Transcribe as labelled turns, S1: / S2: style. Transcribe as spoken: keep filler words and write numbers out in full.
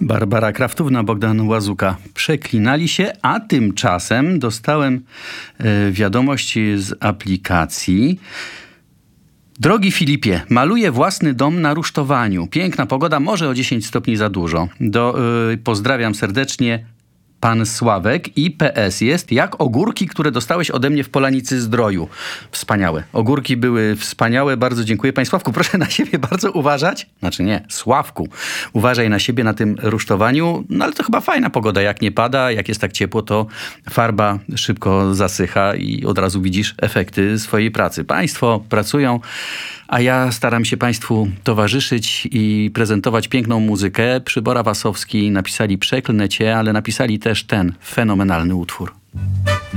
S1: Barbara Kraftówna, Bogdan Łazuka przeklinali się, a tymczasem dostałem e, wiadomość z aplikacji. Drogi Filipie, maluję własny dom na rusztowaniu. Piękna pogoda, może o dziesięć stopni za dużo. Do, e, pozdrawiam serdecznie. Pan Sławek i P S jest jak ogórki, które dostałeś ode mnie w Polanicy Zdroju. Wspaniałe. Ogórki były wspaniałe. Bardzo dziękuję. Panie Sławku, proszę na siebie bardzo uważać. Znaczy nie, Sławku. Uważaj na siebie na tym rusztowaniu. No ale to chyba fajna pogoda. Jak nie pada, jak jest tak ciepło, to farba szybko zasycha i od razu widzisz efekty swojej pracy. Państwo pracują, a ja staram się Państwu towarzyszyć i prezentować piękną muzykę. Przybora Wasowski napisali Przeklnę Cię, ale napisali też ten fenomenalny utwór.